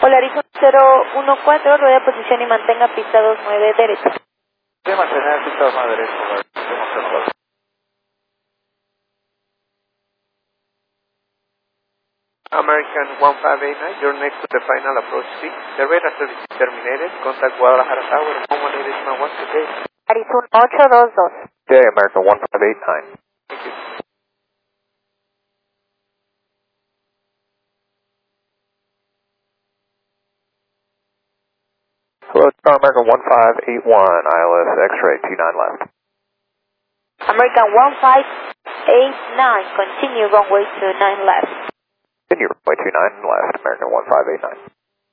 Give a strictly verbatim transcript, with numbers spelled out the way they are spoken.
Horizon cero uno cuatro, rueda posición y mantenga pista dos nueve derecha. Voy a mantener pista dos nueve derecha. American one five eight nine, you're next to the final approach seat. The radar service is terminated. Contact Guadalajara Tower, one one eight one one today. Horizon ocho dos dos. Okay, American one five eight nine. Thank you. Hello, Star American one five eight one, I L S X-ray two nine left. American one five eight nine, continue runway two nine left. Continue runway two nine left, American one five eight nine.